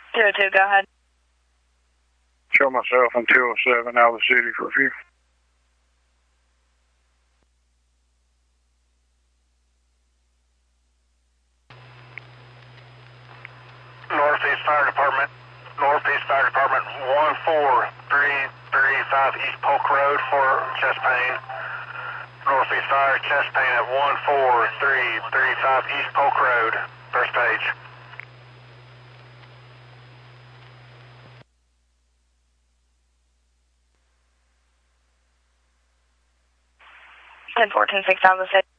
02, go ahead. Show myself in 207 Albert City for a few. Northeast Fire Department, 14335 East Polk Road for chest pain. Northeast Fire, chest pain at 14335 East Polk Road, first page. 10-14, 6 Albert City.